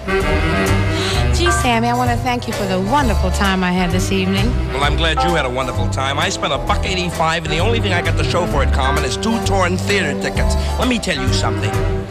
Gee, Sammy, I want to thank you for the wonderful time I had this evening. Well, I'm glad you had a wonderful time. I spent $1.85, and the only thing I got to show for it, Carmen, is 2 torn theater tickets. Let me tell you something.